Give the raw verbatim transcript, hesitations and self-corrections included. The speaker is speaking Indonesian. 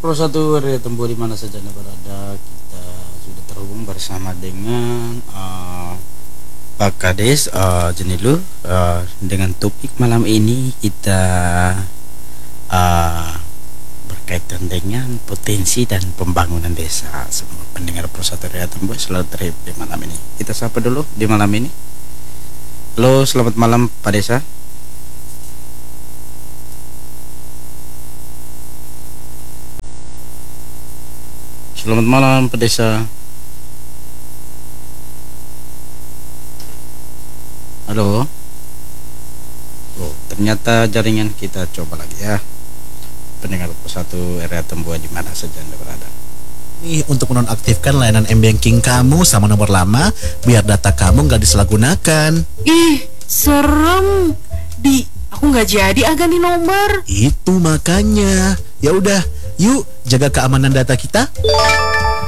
Pro satu area Tembo di mana saja Anda berada, kita sudah terhubung bersama dengan uh, Pak Kades uh, Jenilu uh, dengan topik malam ini kita uh, berkaitan dengan potensi dan pembangunan desa. Semua pendengar Pro satu area Tembo selalu terhibur di malam ini. Kita sapa dulu di malam ini. Halo, selamat malam Pak Desa. Selamat malam Pak Desa. Halo. Oh, ternyata jaringan kita coba lagi ya. Pendengar satu area Tembuan di mana saja Anda berada. Nih, untuk menonaktifkan layanan m-banking kamu sama nomor lama biar data kamu nggak disalahgunakan. Ih, serem. Di, aku nggak jadi ah ganti nomor. Itu makanya. Ya udah, yuk jaga keamanan data kita.